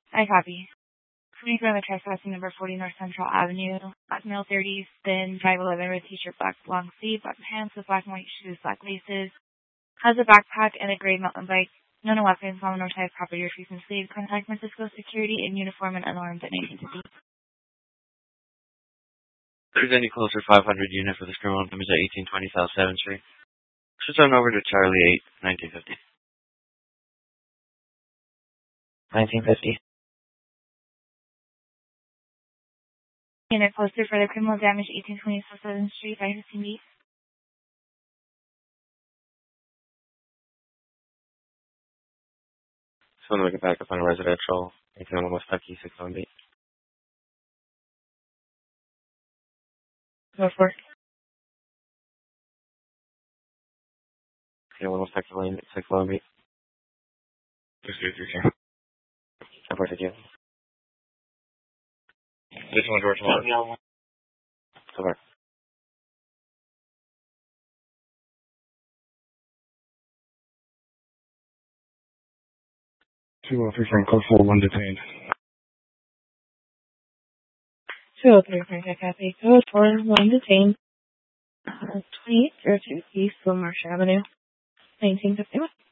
I copy. Community on the trespassing number 40 North Central Avenue. Black male 30s, thin, 5'11", with t-shirt, black long sleeve, black pants with black and white shoes, black laces. Has a backpack and a gray mountain bike. No weapons, no type of property or fees enslaved. Contact Francisco Security in uniform and unarmed at 1950. If there's any closer, 500 unit for this criminal damage at 1820 South 7th Street. Should turn over to Charlie 8, 1950. 1950. Unit posted for the criminal damage 1820 South 7th Street by Cindy. Just want to make it back up on a residential. 18 West Tucky, 618. Go for it. 18 West Tucky Lane, 618. Just do it through here. I'll work again. This one's working well. Over. 203 Franco 41 detained. 203 Franco Cafe Code 41 detained. 2802 East Marsh Avenue, 1951.